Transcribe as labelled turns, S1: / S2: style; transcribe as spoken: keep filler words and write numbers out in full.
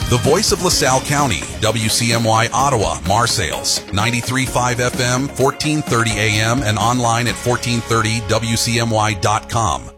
S1: The voice of LaSalle County, W C M Y Ottawa, Marseilles, ninety-three point five F M, fourteen thirty A M, and online at fourteen thirty W C M Y dot com.